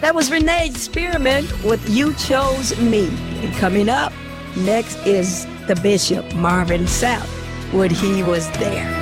That was Renee Spearman with You Chose Me. And coming up next is the Bishop, Marvin Sapp, when he was there.